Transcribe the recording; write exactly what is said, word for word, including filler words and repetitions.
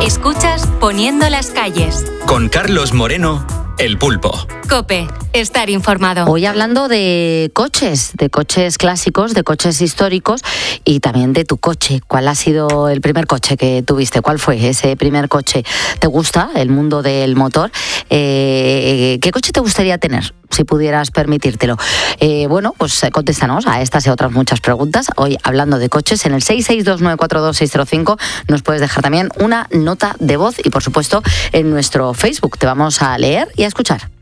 Escuchas Poniendo las calles. Con Carlos Moreno, El Pulpo. COPE, estar informado. Hoy hablando de coches, de coches clásicos, de coches históricos y también de tu coche. ¿Cuál ha sido el primer coche que tuviste? ¿Cuál fue ese primer coche? ¿Te gusta el mundo del motor? Eh, ¿Qué coche te gustaría tener, si pudieras permitírtelo? Eh, bueno, pues contéstanos a estas y a otras muchas preguntas. Hoy hablando de coches, en el seis seis dos nueve cuatro dos seis cero cinco nos puedes dejar también una nota de voz y, por supuesto, en nuestro Facebook te vamos a leer y a escuchar.